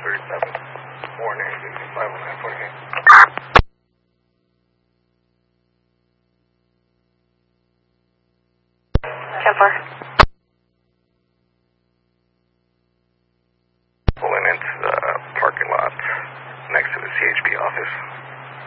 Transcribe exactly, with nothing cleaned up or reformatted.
thirty-seven. Warning, five oh nine forty. ten four.